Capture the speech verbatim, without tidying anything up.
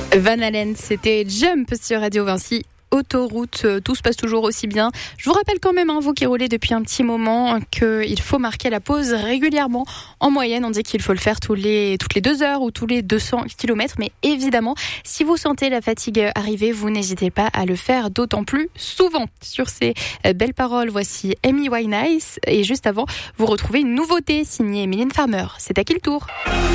Van Halen, c'était Jump sur Radio Vinci. Autoroute, tout se passe toujours aussi bien. Je vous rappelle quand même, hein, vous qui roulez depuis un petit moment, qu'il faut marquer la pause régulièrement. En moyenne, on dit qu'il faut le faire tous les, toutes les deux heures ou tous les deux cents kilomètres. Mais évidemment, si vous sentez la fatigue arriver, vous n'hésitez pas à le faire d'autant plus souvent. Sur ces belles paroles, voici Amy Winehouse. Et juste avant, vous retrouvez une nouveauté signée Mylène Farmer. C'est à qui le tour ?